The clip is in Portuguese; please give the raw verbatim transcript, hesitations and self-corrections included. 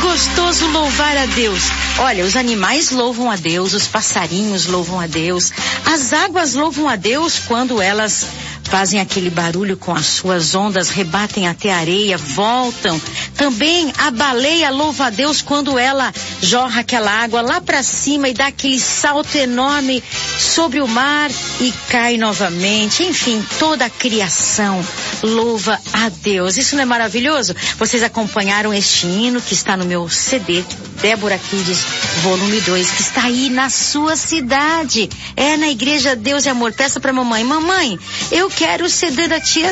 gostoso louvar a Deus. Olha, os animais louvam a Deus, os passarinhos louvam a Deus, as águas louvam a Deus quando elas fazem aquele barulho com as suas ondas, rebatem até a areia, voltam. Também a baleia louva a Deus quando ela jorra aquela água lá para cima e dá aquele salto enorme sobre o mar e cai novamente. Enfim, toda a criação louva a Deus. Isso não é maravilhoso? Vocês acompanharam este hino que está no meu C D, Débora Kids, volume dois, que está aí na sua cidade. É na Igreja Deus e Amor. Peça pra mamãe: mamãe, eu quero o C D da tia